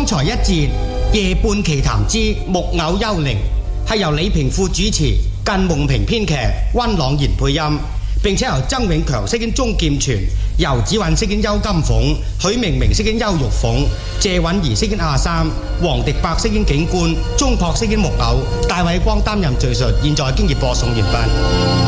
才一節夜半奇談之木偶幽靈，係由李平富主持，近夢平編劇，溫朗然配音，並且由曾永強飾演鍾劍泉，游子韻飾演邱金鳳，許明明飾演邱玉鳳，謝允兒飾演阿三，黃迪伯飾演警官，鐘樸飾演木偶，戴偉光擔任敘述。現在經已播送完畢。